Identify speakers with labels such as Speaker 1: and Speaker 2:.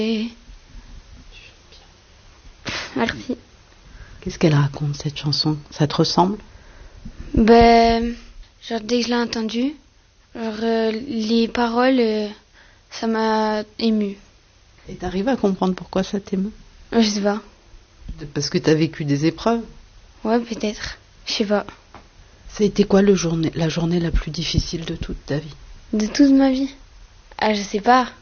Speaker 1: Et... Merci.
Speaker 2: Qu'est-ce qu'elle raconte, cette chanson? Ça te ressemble?
Speaker 1: Genre dès que je l'ai entendue, les paroles, ça m'a émue.
Speaker 2: Et t'arrives à comprendre pourquoi ça t'émeut?
Speaker 1: Je sais pas.
Speaker 2: Parce que t'as vécu des épreuves?
Speaker 1: Ouais, peut-être. Je sais pas.
Speaker 2: Ça a été quoi la journée la plus difficile de toute ta vie?
Speaker 1: De toute ma vie? Ah, je sais pas.